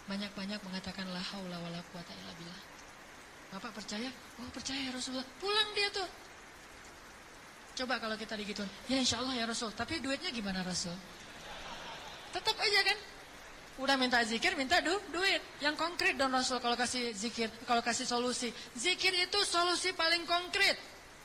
banyak-banyak mengatakan la haula wala quwata illa billah. Bapak percaya? Oh percaya ya Rasulullah. Pulang dia tuh. Coba kalau kita digituin, ya insya Allah ya Rasul. Tapi duitnya gimana Rasul? Tetap aja kan? Udah minta zikir, minta duit. Yang konkret dong Rasul kalau kasih zikir, kalau kasih solusi. Zikir itu solusi paling konkret.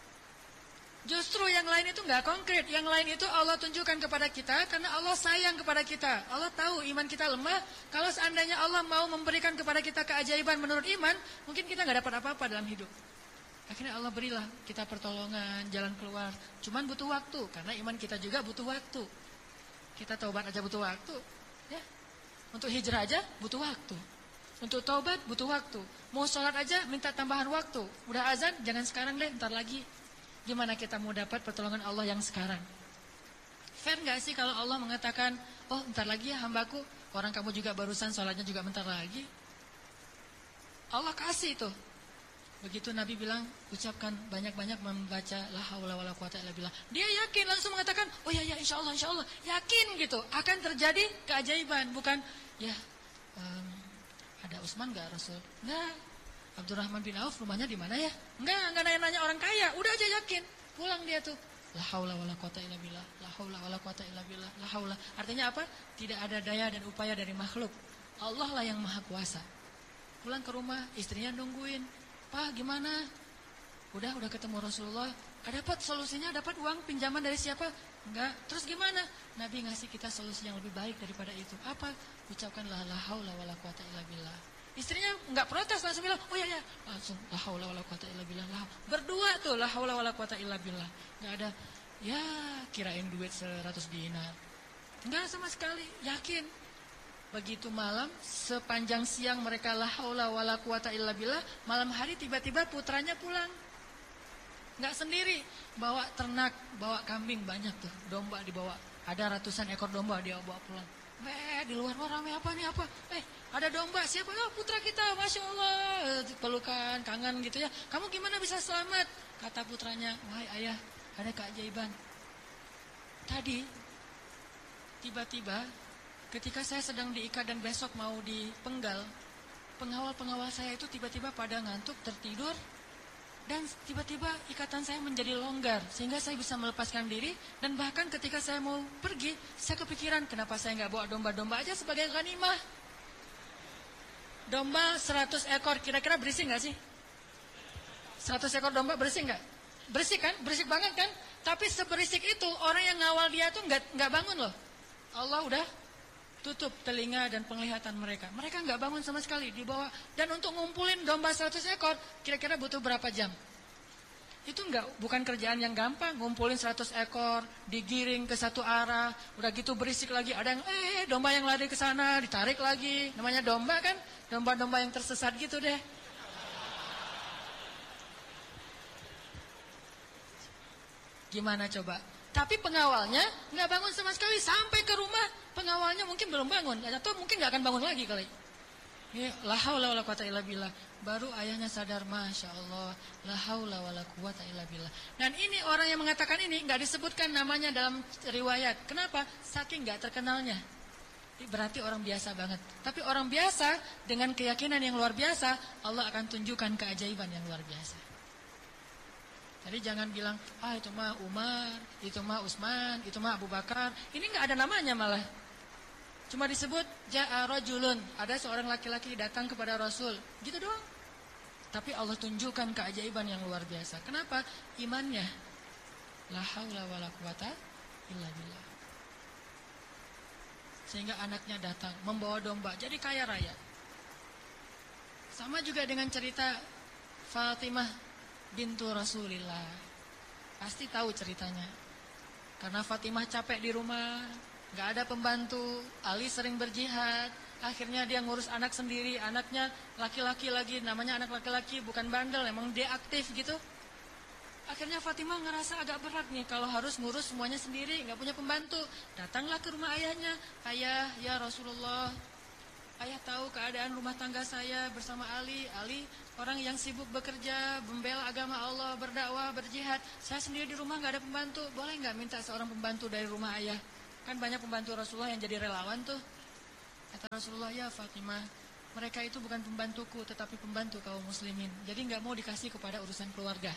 Justru yang lain itu nggak konkret. Yang lain itu Allah tunjukkan kepada kita karena Allah sayang kepada kita. Allah tahu iman kita lemah. Kalau seandainya Allah mau memberikan kepada kita keajaiban menurut iman, mungkin kita nggak dapat apa-apa dalam hidup. Akhirnya Allah berilah kita pertolongan, jalan keluar. Cuman butuh waktu, karena iman kita juga butuh waktu. Kita taubat aja butuh waktu, ya. Untuk hijrah aja butuh waktu. Untuk taubat butuh waktu. Mau sholat aja minta tambahan waktu. Udah azan, jangan sekarang deh, ntar lagi. Gimana kita mau dapat pertolongan Allah yang sekarang? Fair gak sih kalau Allah mengatakan, oh ntar lagi ya hambaku, orang kamu juga barusan sholatnya juga bentar lagi. Allah kasih tuh. Begitu Nabi bilang, ucapkan banyak-banyak membaca la haula wala quwata illa billah. Dia yakin langsung mengatakan, oh ya insya Allah, yakin gitu akan terjadi keajaiban, bukan ya ada Utsman enggak Rasul? Enggak. Abdurrahman bin Auf rumahnya di mana ya? Enggak nanya-nanya orang kaya, udah aja yakin. Pulang dia tuh. La haula wala quwata illa billah, la haula wala quwata illa billah, la haula. Artinya apa? Tidak ada daya dan upaya dari makhluk. Allah lah yang maha kuasa. Pulang ke rumah, istrinya nungguin. Pak gimana? Udah ketemu Rasulullah. Dapat solusinya, dapat uang pinjaman dari siapa? Enggak. Terus gimana? Nabi ngasih kita solusi yang lebih baik daripada itu. Apa? Ucapkanlah la haula wala quwata illa billah. Istrinya enggak protes, langsung bilang, "Oh ya." Langsung la haula wala quwata illa billah. Berdua tuh la haula wala quwata illa billah. Enggak ada ya kirain duit 100 dinar. Enggak sama sekali, yakin. Begitu malam, sepanjang siang mereka la haula wala quwata illa billah, malam hari tiba-tiba putranya pulang. Enggak sendiri, bawa ternak, bawa kambing banyak tuh, domba dibawa. Ada ratusan ekor domba dia bawa pulang. Di luar ramai apa nih apa? Ada domba, siapa? Oh, putra kita, Masya Allah. Pelukan, kangen gitu ya. Kamu gimana bisa selamat? Kata putranya, wahai ayah, ada keajaiban. Tadi, tiba-tiba, ketika saya sedang diikat dan besok mau dipenggal, pengawal-pengawal saya itu tiba-tiba pada ngantuk, tertidur, dan tiba-tiba ikatan saya menjadi longgar, sehingga saya bisa melepaskan diri, dan bahkan ketika saya mau pergi, saya kepikiran, kenapa saya nggak bawa domba-domba aja sebagai ghanimah? Domba 100 ekor, kira-kira berisik nggak sih? 100 ekor domba berisik nggak? Berisik kan? Berisik banget kan? Tapi seberisik itu, orang yang ngawal dia tuh nggak bangun loh. Allah udah tutup telinga dan penglihatan mereka. Mereka nggak bangun sama sekali, dibawa. Dan untuk ngumpulin domba 100 ekor, kira-kira butuh berapa jam? Itu bukan kerjaan yang gampang. Ngumpulin 100 ekor, digiring ke satu arah, udah gitu berisik lagi. Ada yang domba yang lari ke sana, ditarik lagi. Namanya domba kan? Domba-domba yang tersesat gitu deh. Gimana coba? Tapi pengawalnya nggak bangun sama sekali sampai ke rumah. Pengawalnya mungkin belum bangun, atau mungkin nggak akan bangun lagi kali. Ya, la haula wala quwata illa billah. Baru ayahnya sadar, Masya Allah, la haula wala quwata illa billah. Dan ini orang yang mengatakan ini nggak disebutkan namanya dalam riwayat. Kenapa? Saking nggak terkenalnya. Berarti orang biasa banget. Tapi orang biasa dengan keyakinan yang luar biasa, Allah akan tunjukkan keajaiban yang luar biasa. Jadi jangan bilang, itu mah Umar, itu mah Utsman, itu mah Abu Bakar. Ini nggak ada namanya malah. Cuma disebut ja'a rajulun, ada seorang laki-laki datang kepada Rasul. Gitu doang. Tapi Allah tunjukkan keajaiban yang luar biasa. Kenapa? Imannya. La haula wala quwata illa billah. Sehingga anaknya datang membawa domba, jadi kaya raya. Sama juga dengan cerita Fatimah bintu Rasulillah. Pasti tahu ceritanya. Karena Fatimah capek di rumah, gak ada pembantu, Ali sering berjihad, akhirnya dia ngurus anak sendiri. Anaknya laki-laki lagi, namanya anak laki-laki, bukan bandel, emang dia aktif gitu. Akhirnya Fatimah ngerasa agak berat nih kalau harus ngurus semuanya sendiri, gak punya pembantu. Datanglah ke rumah ayahnya. Ayah, ya Rasulullah, ayah tahu keadaan rumah tangga saya bersama Ali. Ali orang yang sibuk bekerja, membela agama Allah, berdakwah, berjihad. Saya sendiri di rumah gak ada pembantu. Boleh gak minta seorang pembantu dari rumah ayah? Kan banyak pembantu Rasulullah yang jadi relawan tuh. Kata Rasulullah, ya Fatimah, mereka itu bukan pembantuku tetapi pembantu kaum muslimin. Jadi nggak mau dikasih kepada urusan keluarga.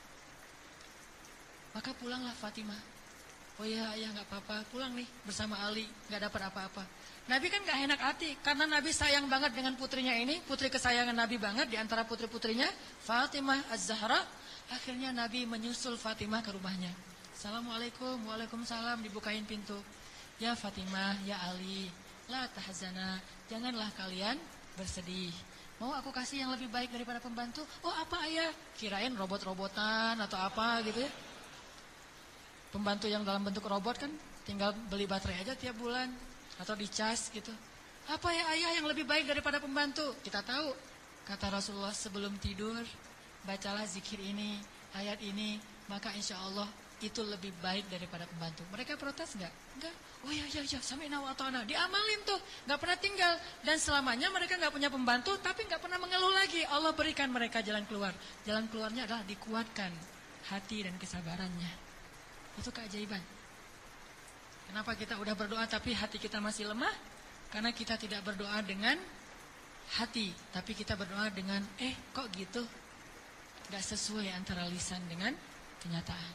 Maka pulanglah Fatimah. Oh ya ayah nggak apa-apa, pulang nih bersama Ali, nggak dapat apa-apa. Nabi kan nggak enak hati karena Nabi sayang banget dengan putrinya ini, putri kesayangan Nabi banget di antara putri-putrinya, Fatimah Az-Zahra. Akhirnya Nabi menyusul Fatimah ke rumahnya. Assalamualaikum, waalaikumsalam, dibukain pintu. Ya Fatimah, ya Ali, la tahzana, janganlah kalian bersedih. Mau aku kasih yang lebih baik daripada pembantu? Oh apa ayah? Kirain robot-robotan atau apa gitu ya. Pembantu yang dalam bentuk robot kan tinggal beli baterai aja tiap bulan atau dicas gitu. Apa ya ayah yang lebih baik daripada pembantu? Kita tahu, kata Rasulullah sebelum tidur, bacalah zikir ini, ayat ini, maka insya Allah itu lebih baik daripada pembantu. Mereka protes nggak? Enggak. Oh ya, sami'na wa ata'na. Diamalin tuh, nggak pernah tinggal. Dan selamanya mereka nggak punya pembantu, tapi nggak pernah mengeluh lagi. Allah berikan mereka jalan keluar. Jalan keluarnya adalah dikuatkan hati dan kesabarannya. Itu keajaiban. Kenapa kita udah berdoa tapi hati kita masih lemah? Karena kita tidak berdoa dengan hati, tapi kita berdoa dengan kok gitu? Gak sesuai antara lisan dengan kenyataan.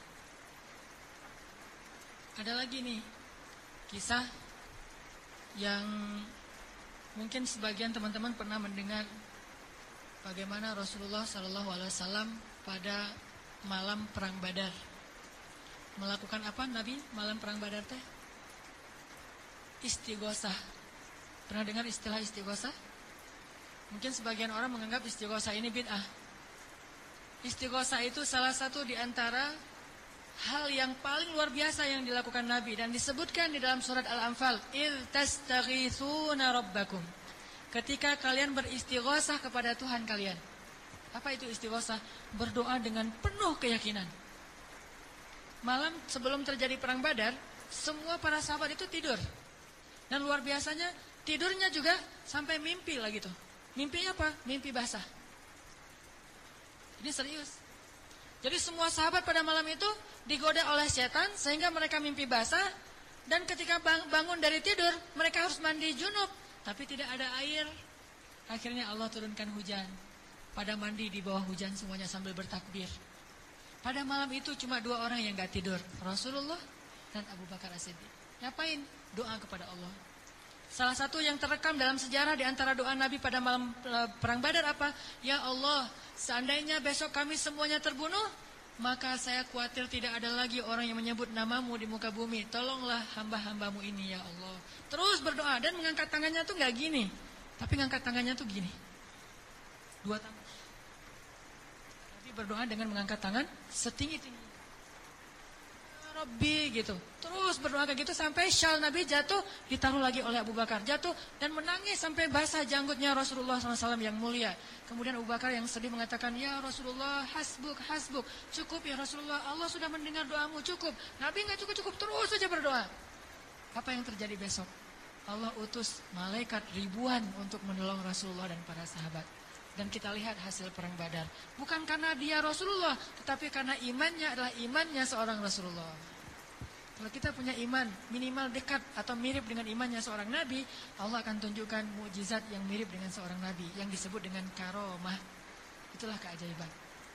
Ada lagi nih kisah yang mungkin sebagian teman-teman pernah mendengar bagaimana Rasulullah SAW pada malam perang Badar melakukan apa Nabi malam perang Badar teh? Istighosah. Pernah dengar istilah istighosah? Mungkin sebagian orang menganggap istighosah ini bid'ah. Istighosah itu salah satu di antara hal yang paling luar biasa yang dilakukan Nabi dan disebutkan di dalam surat Al-Anfal, "Idz tastaghitsuna rabbakum." Ketika kalian beristighosah kepada Tuhan kalian. Apa itu istighosah? Berdoa dengan penuh keyakinan. Malam sebelum terjadi perang Badar, semua para sahabat itu tidur. Dan luar biasanya tidurnya juga sampai mimpi lah gitu. Mimpinya apa? Mimpi basah. Ini serius. Jadi semua sahabat pada malam itu digoda oleh setan sehingga mereka mimpi basah. Dan ketika bangun dari tidur, mereka harus mandi junub. Tapi tidak ada air. Akhirnya Allah turunkan hujan. Pada mandi di bawah hujan semuanya sambil bertakbir. Pada malam itu cuma 2 orang yang gak tidur, Rasulullah dan Abu Bakar As-Siddiq. Ngapain? Doa kepada Allah. Salah satu yang terekam dalam sejarah di antara doa Nabi pada malam perang Badar apa? Ya Allah, seandainya besok kami semuanya terbunuh, maka saya khawatir tidak ada lagi orang yang menyebut namamu di muka bumi. Tolonglah hamba-hambamu ini ya Allah. Terus berdoa dan mengangkat tangannya tuh gak gini, tapi mengangkat tangannya tuh gini. 2 tangan. Berdoa dengan mengangkat tangan setinggi-tinggi. Ya Rabbi gitu. Terus berdoa kayak gitu sampai syal Nabi jatuh, ditaruh lagi oleh Abu Bakar. Jatuh dan menangis sampai basah janggutnya Rasulullah SAW yang mulia. Kemudian Abu Bakar yang sedih mengatakan, ya Rasulullah, hasbuk. Cukup ya Rasulullah, Allah sudah mendengar doamu, cukup. Nabi gak cukup, terus saja berdoa. Apa yang terjadi besok? Allah utus malaikat ribuan untuk menolong Rasulullah dan para sahabat. Dan kita lihat hasil perang Badar. Bukan karena dia Rasulullah, tetapi karena imannya adalah imannya seorang Rasulullah. Kalau kita punya iman minimal dekat atau mirip dengan imannya seorang Nabi, Allah akan tunjukkan mukjizat yang mirip dengan seorang Nabi yang disebut dengan karomah. Itulah keajaiban.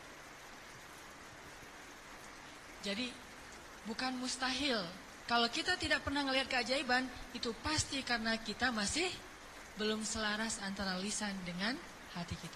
Jadi bukan mustahil. Kalau kita tidak pernah melihat keajaiban, itu pasti karena kita masih belum selaras antara lisan dengan hati kita.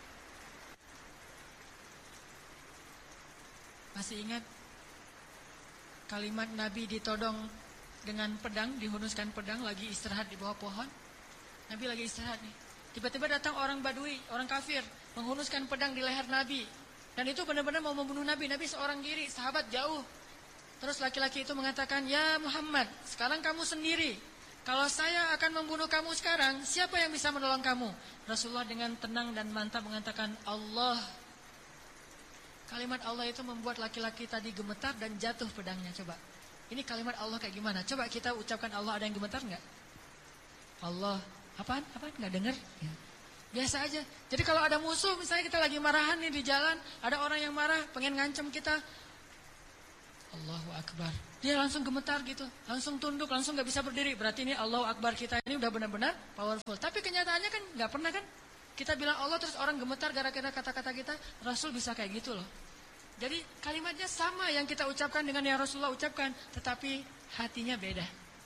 Masih ingat kalimat Nabi ditodong dengan pedang, dihunuskan pedang, lagi istirahat di bawah pohon. Nabi lagi istirahat nih. Tiba-tiba datang orang Badui, orang kafir, menghunuskan pedang di leher Nabi. Dan itu benar-benar mau membunuh Nabi. Nabi seorang diri, sahabat jauh. Terus laki-laki itu mengatakan, ya Muhammad, sekarang kamu sendiri. Kalau saya akan membunuh kamu sekarang, siapa yang bisa menolong kamu? Rasulullah dengan tenang dan mantap mengatakan, Allah. Kalimat Allah itu membuat laki-laki tadi gemetar dan jatuh pedangnya. Coba, ini kalimat Allah kayak gimana? Coba kita ucapkan Allah, ada yang gemetar nggak? Allah, apaan? Nggak dengar? Ya. Biasa aja. Jadi kalau ada musuh, misalnya kita lagi marahan nih di jalan, ada orang yang marah, pengen ngancam kita, Allahu Akbar. Dia langsung gemetar gitu, langsung tunduk, langsung gak bisa berdiri. Berarti ini Allahu Akbar kita ini udah benar-benar powerful. Tapi kenyataannya kan gak pernah kan. Kita bilang Allah terus orang gemetar gara-gara kata-kata kita. Rasul bisa kayak gitu loh. Jadi kalimatnya sama yang kita ucapkan dengan yang Rasulullah ucapkan. Tetapi hatinya beda.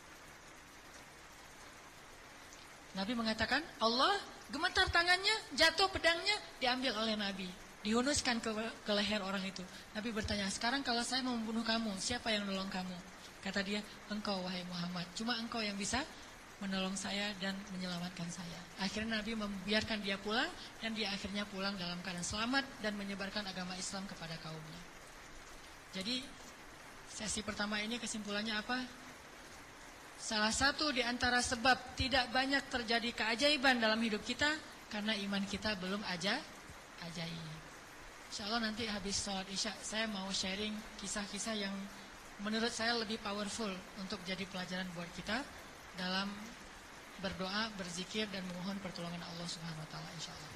Nabi mengatakan Allah gemetar tangannya, jatuh pedangnya, diambil oleh Nabi. Dihunuskan ke leher orang itu. Nabi bertanya, sekarang kalau saya mau membunuh kamu, siapa yang menolong kamu? Kata dia, engkau wahai Muhammad. Cuma engkau yang bisa menolong saya dan menyelamatkan saya. Akhirnya Nabi membiarkan dia pulang, dan dia akhirnya pulang dalam keadaan selamat dan menyebarkan agama Islam kepada kaumnya. Jadi sesi pertama ini kesimpulannya apa? Salah satu di antara sebab tidak banyak terjadi keajaiban dalam hidup kita karena iman kita belum ajaib. Insyaallah nanti habis sholat isya saya mau sharing kisah-kisah yang menurut saya lebih powerful untuk jadi pelajaran buat kita dalam berdoa, berzikir dan memohon pertolongan Allah Subhanahu wa taala insyaallah.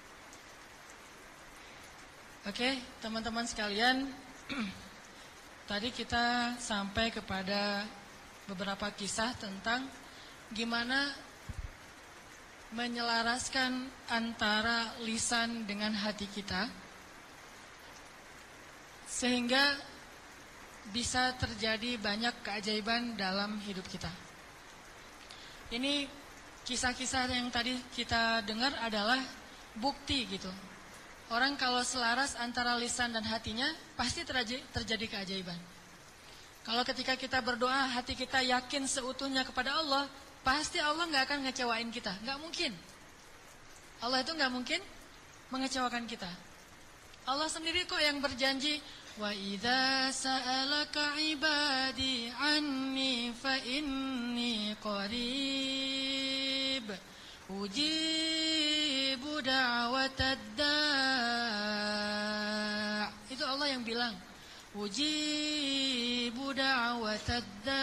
Oke, teman-teman sekalian, tadi kita sampai kepada beberapa kisah tentang gimana menyelaraskan antara lisan dengan hati kita sehingga bisa terjadi banyak keajaiban dalam hidup kita. Ini kisah-kisah yang tadi kita dengar adalah bukti gitu. Orang kalau selaras antara lisan dan hatinya pasti terjadi keajaiban. Kalau ketika kita berdoa hati kita yakin seutuhnya kepada Allah, pasti Allah gak akan ngecewain kita. Gak mungkin. Allah itu gak mungkin mengecewakan kita. Allah sendiri kok yang berjanji, wa idza sa'alaka ibadi anni fa inni qarib ujibu da'watad da'. Itu Allah yang bilang, ujibu da'watad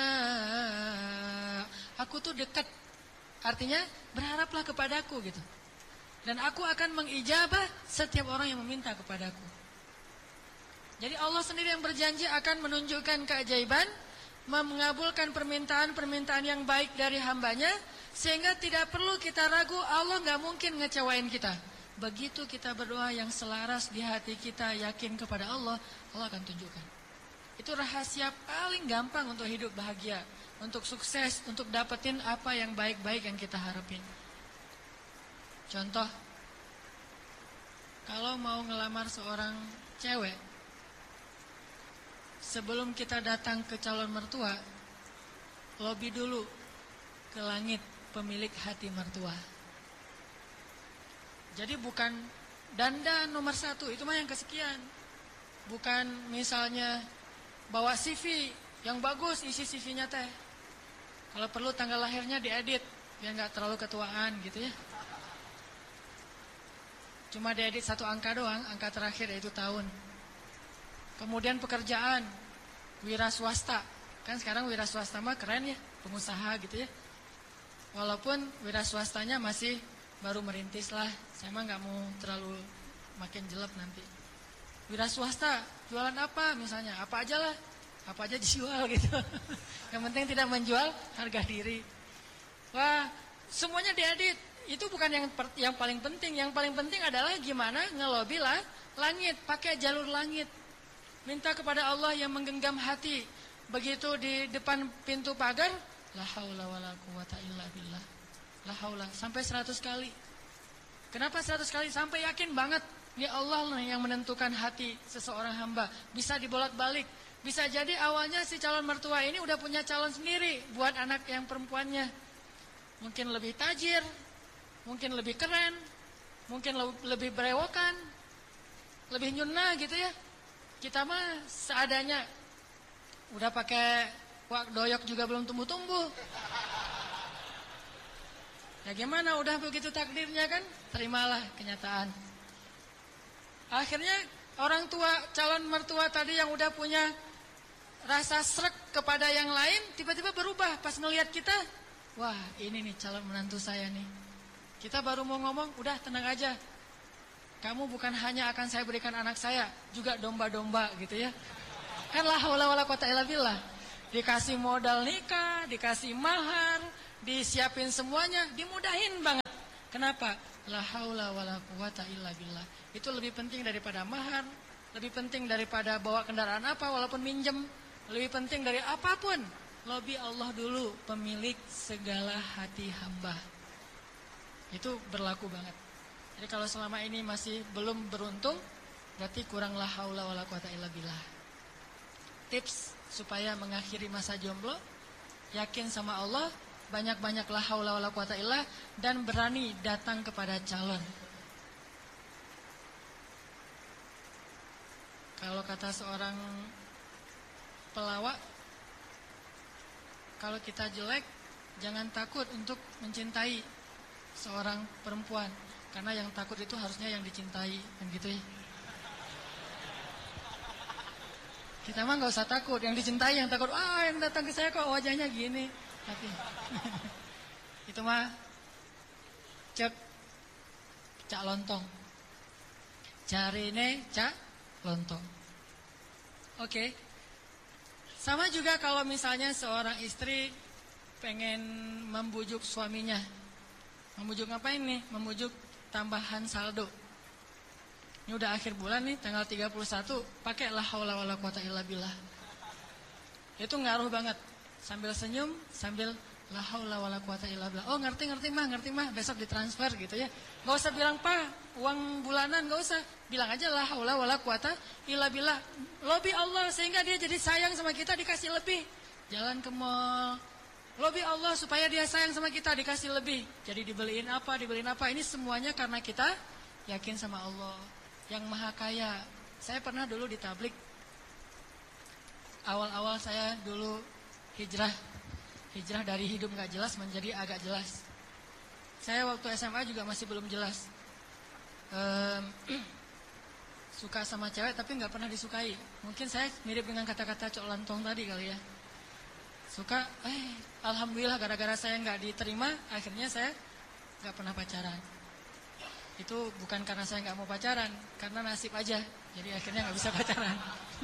da'. Aku tuh dekat. Artinya berharaplah kepadaku gitu. Dan aku akan mengijabah setiap orang yang meminta kepadaku. Jadi Allah sendiri yang berjanji akan menunjukkan keajaiban, mengabulkan permintaan-permintaan yang baik dari hambanya, sehingga tidak perlu kita ragu Allah gak mungkin ngecewain kita. Begitu kita berdoa yang selaras di hati kita yakin kepada Allah, Allah akan tunjukkan. Itu rahasia paling gampang untuk hidup bahagia, untuk sukses, untuk dapetin apa yang baik-baik yang kita harapin. Contoh, kalau mau ngelamar seorang cewek, sebelum kita datang ke calon mertua, lobi dulu ke langit pemilik hati mertua. Jadi bukan dandan nomor 1, itu mah yang kesekian. Bukan misalnya bawa CV yang bagus, isi CV-nya teh. Kalau perlu tanggal lahirnya diedit, biar gak terlalu ketuaan gitu ya. Cuma diedit 1 angka doang, angka terakhir yaitu tahun. Kemudian pekerjaan, wira swasta. Kan sekarang wira swasta mah keren ya, pengusaha gitu ya. Walaupun wira swastanya masih baru merintis lah. Saya mah gak mau terlalu makin jelek nanti. Wira swasta, jualan apa misalnya, apa aja lah. Apa aja dijual gitu. Yang penting tidak menjual harga diri. Wah, semuanya diedit. Itu bukan yang paling penting. Yang paling penting adalah gimana ngelobi lah langit, pakai jalur langit. Minta kepada Allah yang menggenggam hati. Begitu di depan pintu pagar, la haula wala quwata illa billah. La haula sampai 100 kali. Kenapa 100 kali? Sampai yakin banget ini Allah lah yang menentukan hati seseorang hamba. Bisa dibolak-balik. Bisa jadi awalnya si calon mertua ini udah punya calon sendiri buat anak yang perempuannya. Mungkin lebih tajir, mungkin lebih keren, mungkin lebih berewokan, lebih nyuna gitu ya. Kita mah seadanya. Udah pakai wak doyok juga belum tumbuh-tumbuh. Ya gimana, udah begitu takdirnya kan, terimalah kenyataan. Akhirnya orang tua, calon mertua tadi yang udah punya rasa srek kepada yang lain, tiba-tiba berubah pas ngelihat kita. Wah, ini nih calon menantu saya nih. Kita baru mau ngomong, udah tenang aja. Kamu bukan hanya akan saya berikan anak saya, juga domba-domba gitu ya. Kan la haula wala quwata illa billah. Dikasih modal nikah, dikasih mahar, disiapin semuanya, dimudahin banget. Kenapa? La haula wala quwata illa billah. Itu lebih penting daripada mahar, lebih penting daripada bawa kendaraan apa walaupun minjem, lebih penting dari apapun. Lebih Allah dulu, pemilik segala hati hamba. Itu berlaku banget. Jadi kalau selama ini masih belum beruntung, berarti kurang la haula wala quwata illa billah. Tips supaya mengakhiri masa jomblo, yakin sama Allah, banyak-banyak la haula wala quwata illallah, dan berani datang kepada calon. Kalau kata seorang pelawak, kalau kita jelek, jangan takut untuk mencintai seorang perempuan, karena yang takut itu harusnya yang dicintai, kan gitu ya. Kita mah nggak usah takut, yang dicintai yang takut. Yang datang ke saya kok wajahnya gini. Tapi itu mah cak lontong. Carine cak lontong. Oke. Sama juga kalau misalnya seorang istri pengen membujuk suaminya. Membujuk ngapain nih? Membujuk tambahan saldo. Ini udah akhir bulan nih, tanggal 31, pakai la haula wala quwata illa billah. Itu ngaruh banget. Sambil senyum, sambil la haula wala quwata illa billah. Oh, ngerti mah, besok ditransfer gitu ya. Gak usah bilang, "Pak, uang bulanan," gak usah. Bilang aja la haula wala quwata illa billah. Lobby Allah sehingga dia jadi sayang sama kita, dikasih lebih. Jalan ke mall, lobby Allah supaya dia sayang sama kita, dikasih lebih. Jadi dibeliin apa. Ini semuanya karena kita yakin sama Allah yang maha kaya. Saya pernah dulu di tablik. Awal-awal saya dulu hijrah dari hidup gak jelas menjadi agak jelas. Saya waktu SMA juga masih belum jelas. Suka sama cewek tapi gak pernah disukai. Mungkin saya mirip dengan kata-kata cok lantong tadi kali ya. Suka, alhamdulillah gara-gara saya gak diterima, akhirnya saya gak pernah pacaran. Itu bukan karena saya gak mau pacaran, karena nasib aja. Jadi akhirnya gak bisa pacaran.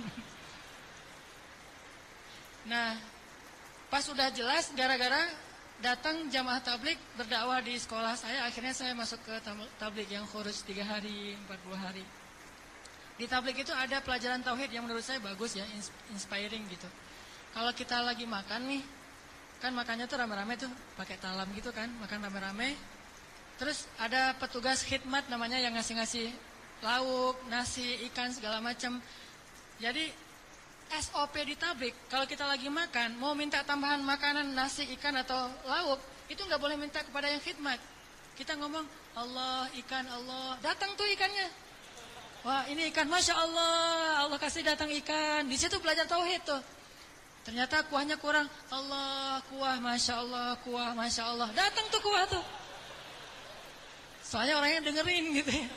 Nah, pas sudah jelas gara-gara datang jamaah tablik berdakwah di sekolah saya, akhirnya saya masuk ke tablik yang khusus 3 hari, 40 hari. Di tablik itu ada pelajaran tauhid yang menurut saya bagus ya, inspiring gitu. Kalau kita lagi makan nih, kan makannya tuh rame-rame tuh, pakai talam gitu kan, makan rame-rame. Terus ada petugas khidmat namanya yang ngasih-ngasih lauk, nasi, ikan, segala macam. Jadi SOP di tablik, kalau kita lagi makan, mau minta tambahan makanan, nasi, ikan, atau lauk, itu nggak boleh minta kepada yang khidmat. Kita ngomong, Allah, ikan, Allah. Datang tuh ikannya. Wah, ini ikan, Masya Allah, Allah kasih datang ikan. Di situ belajar tauhid tuh. Ternyata kuahnya kurang. Allah, kuah, Masya Allah, kuah, Masya Allah. Datang tuh kuah tuh. Soalnya orangnya dengerin gitu ya.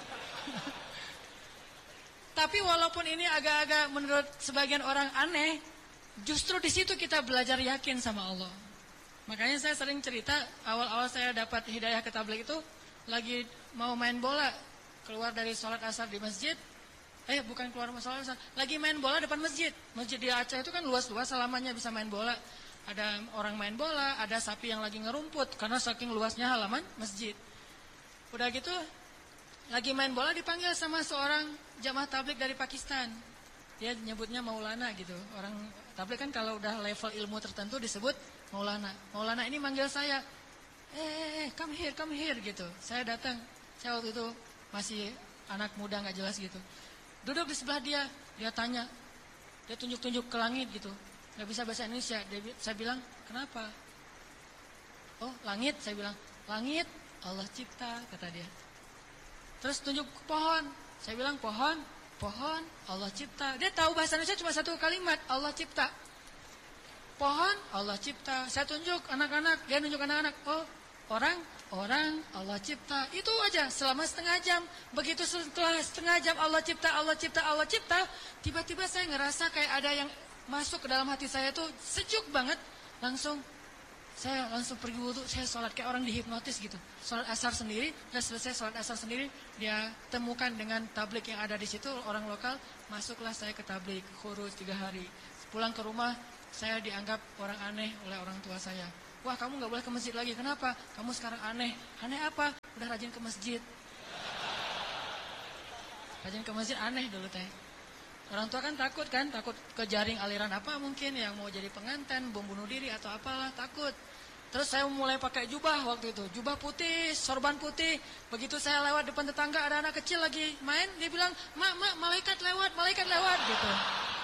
Tapi walaupun ini agak-agak menurut sebagian orang aneh, justru di situ kita belajar yakin sama Allah. Makanya saya sering cerita, awal-awal saya dapat hidayah ke tabligh itu, lagi mau main bola, keluar dari sholat asar di masjid, bukan keluar sholat asar, lagi main bola depan masjid. Masjid di Aceh itu kan luas-luas, selamanya bisa main bola. Ada orang main bola, ada sapi yang lagi ngerumput, karena saking luasnya halaman masjid. Udah gitu, lagi main bola dipanggil sama seorang jamaah tabligh dari Pakistan. Dia nyebutnya Maulana gitu. Orang tabligh kan kalau udah level ilmu tertentu disebut Maulana. Maulana ini manggil saya, come here gitu. Saya datang. Saya waktu itu masih anak muda gak jelas gitu. Duduk di sebelah dia, dia tanya. Dia tunjuk-tunjuk ke langit gitu. Gak bisa bahasa Indonesia. Saya bilang, kenapa? Oh, langit. Saya bilang, langit Allah cipta, kata dia. Terus tunjuk ke pohon. Saya bilang, pohon Allah cipta. Dia tahu bahasa Indonesia cuma satu kalimat, Allah cipta. Pohon Allah cipta. Saya tunjuk anak-anak, dia nunjuk anak-anak. Oh, orang Allah cipta. Itu aja selama setengah jam. Begitu setelah setengah jam Allah cipta, tiba-tiba saya ngerasa kayak ada yang masuk ke dalam hati saya tuh sejuk banget. Langsung Saya langsung pergi wudhu, saya sholat kayak orang dihipnotis gitu. Sholat asar sendiri, sudah selesai sholat asar sendiri, dia temukan dengan tablik yang ada di situ, orang lokal, masuklah saya ke tablik, khurus 3 hari. Pulang ke rumah, saya dianggap orang aneh oleh orang tua saya. Wah, kamu gak boleh ke masjid lagi, kenapa? Kamu sekarang aneh. Aneh apa? Udah rajin ke masjid. Rajin ke masjid aneh dulu teh. Orang tua kan takut ke jaring aliran apa mungkin yang mau jadi pengantin, bom bunuh diri atau apalah, takut. Terus saya mulai pakai jubah waktu itu, jubah putih, sorban putih. Begitu saya lewat depan tetangga ada anak kecil lagi main, dia bilang, "Mak, malaikat lewat gitu."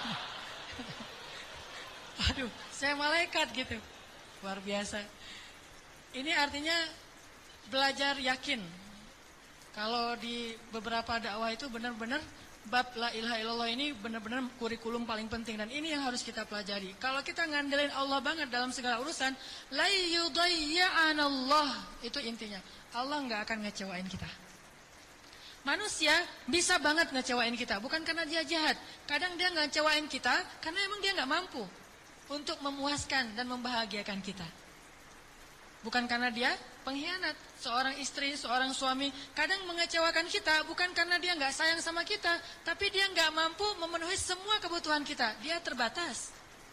Aduh, saya malaikat gitu. Luar biasa. Ini artinya belajar yakin. Kalau di beberapa dakwah itu benar-benar bab la ilaha illallah ini benar-benar kurikulum paling penting, dan ini yang harus kita pelajari. Kalau kita ngandelin Allah banget dalam segala urusan, la yudayya'anallah, itu intinya. Allah nggak akan ngecewain kita. Manusia bisa banget ngecewain kita, bukan karena dia jahat. Kadang dia nggak ngecewain kita karena emang dia nggak mampu untuk memuaskan dan membahagiakan kita. Bukan karena dia pengkhianat. Seorang istri, seorang suami kadang mengecewakan kita bukan karena dia nggak sayang sama kita, tapi dia nggak mampu memenuhi semua kebutuhan kita. Dia terbatas.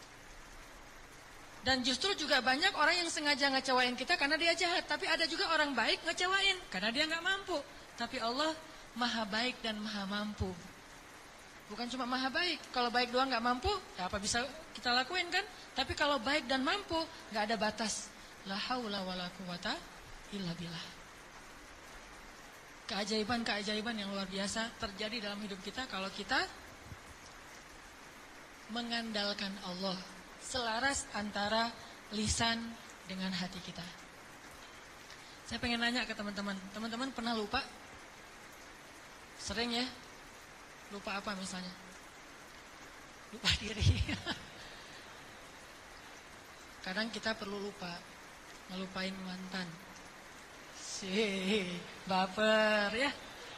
Dan justru juga banyak orang yang sengaja ngecewain kita karena dia jahat, tapi ada juga orang baik ngecewain karena dia nggak mampu. Tapi Allah maha baik dan maha mampu. Bukan cuma maha baik. Kalau baik doang nggak mampu, ya apa bisa kita lakuin kan? Tapi kalau baik dan mampu, nggak ada batas. La haula wala quwata illa billah. Keajaiban-keajaiban yang luar biasa terjadi dalam hidup kita kalau kita mengandalkan Allah, selaras antara lisan dengan hati kita. Saya pengen nanya ke teman-teman. Teman-teman pernah lupa? Sering ya? Lupa apa misalnya? Lupa diri. Kadang kita perlu lupa, ngelupain mantan. Baper ya.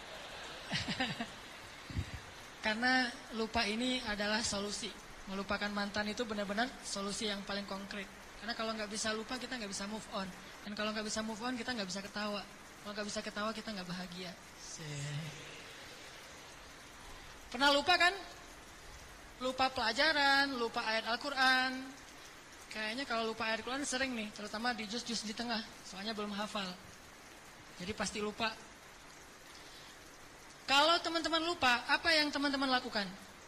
Karena lupa ini adalah solusi. Melupakan mantan itu benar-benar solusi yang paling konkret. Karena kalau nggak bisa lupa, kita nggak bisa move on. Dan kalau nggak bisa move on, kita nggak bisa ketawa. Kalau nggak bisa ketawa, kita nggak bahagia. Pernah lupa kan? Lupa pelajaran, lupa ayat Al-Quran. Kayaknya kalau lupa ayat Al-Quran sering nih, terutama di juz-juz di tengah. Soalnya belum hafal. Jadi pasti lupa. Kalau teman-teman lupa, apa yang teman-teman lakukan?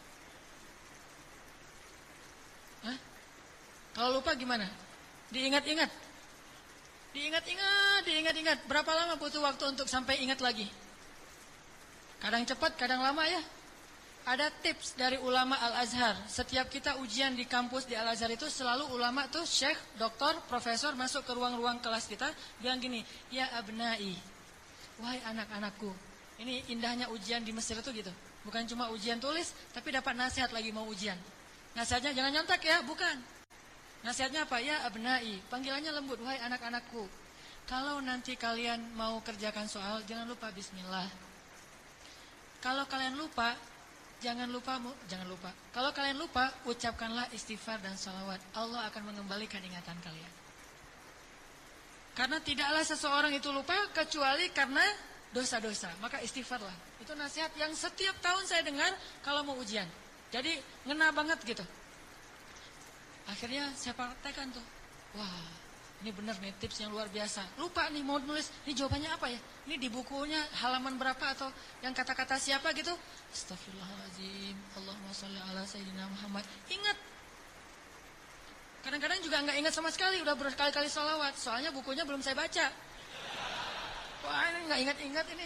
Hah? Kalau lupa gimana? Diingat-ingat. Diingat-ingat. Berapa lama butuh waktu untuk sampai ingat lagi? Kadang cepat, kadang lama ya. Ada tips dari ulama Al-Azhar. Setiap kita ujian di kampus di Al-Azhar itu selalu ulama tuh syekh, doktor, profesor masuk ke ruang-ruang kelas kita bilang gini, "Ya abnai, wahai anak-anakku." Ini indahnya ujian di Mesir itu gitu. Bukan cuma ujian tulis, tapi dapat nasihat lagi mau ujian. Nasihatnya jangan nyontek ya, bukan. Nasihatnya apa? Ya abnai, panggilannya lembut, wahai anak-anakku. Kalau nanti kalian mau kerjakan soal, jangan lupa bismillah. Kalau kalian lupa, jangan lupa. Kalau kalian lupa, ucapkanlah istighfar dan salawat. Allah akan mengembalikan ingatan kalian. Karena tidaklah seseorang itu lupa kecuali karena dosa-dosa. Maka istighfarlah. Itu nasihat yang setiap tahun saya dengar kalau mau ujian. Jadi ngena banget gitu. Akhirnya saya praktekkan tuh. Wah, ini benar nih tips yang luar biasa. Lupa nih mau nulis, ini jawabannya apa ya? Ini di bukunya halaman berapa atau yang kata-kata siapa gitu? Astagfirullahaladzim, Allahumma sholli ala sayyidina Muhammad. Ingat. Kadang-kadang juga nggak ingat sama sekali, udah berkali-kali sholawat. Soalnya bukunya belum saya baca. Wah, ini nggak ingat-ingat ini.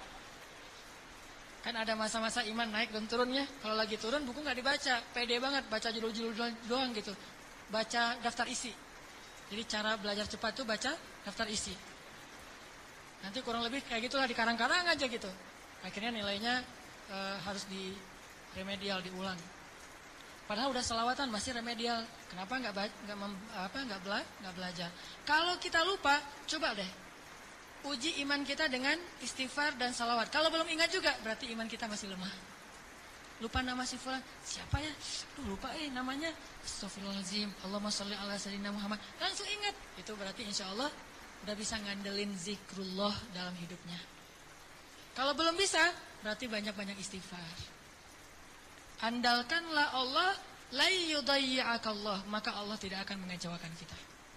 Kan ada masa-masa iman naik dan turunnya. Kalau lagi turun buku nggak dibaca, pede banget baca judul-judul doang gitu. Baca daftar isi. Jadi cara belajar cepat tuh baca daftar isi. Nanti kurang lebih kayak gitulah, dikarang-karang aja gitu. Akhirnya nilainya harus di remedial, diulang. Padahal udah selawatan masih remedial. Kenapa nggak belajar? Kalau kita lupa, coba deh uji iman kita dengan istighfar dan salawat. Kalau belum ingat juga berarti iman kita masih lemah. lupa nama si fulan. Siapa ya? Lupa namanya. Astagfirullahaladzim. Allahumma sholli ala sayyidina Muhammad. Langsung ingat. Itu berarti insya Allah udah bisa ngandelin zikrullah dalam hidupnya. Kalau belum bisa, berarti banyak-banyak istighfar. Andalkanlah Allah, la yudayyi'akallah, maka Allah tidak akan mengecewakan kita.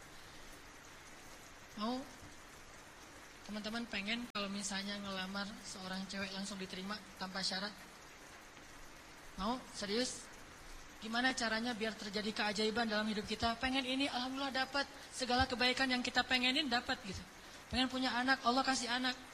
Mau teman-teman pengen kalau misalnya ngelamar seorang cewek langsung diterima tanpa syarat? Mau? Serius? Gimana caranya biar terjadi keajaiban dalam hidup kita? Pengen ini, alhamdulillah dapat. Segala kebaikan yang kita pengenin dapat gitu. Pengen punya anak, Allah kasih anak.